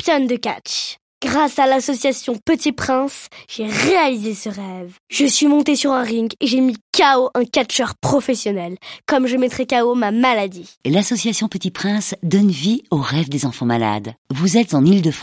championne de catch. Grâce à l'association Petit Prince, j'ai réalisé ce rêve. Je suis montée sur un ring et j'ai mis KO un catcheur professionnel, comme je mettrais KO ma maladie. L'association Petit Prince donne vie aux rêves des enfants malades. Vous êtes en Île-de-France.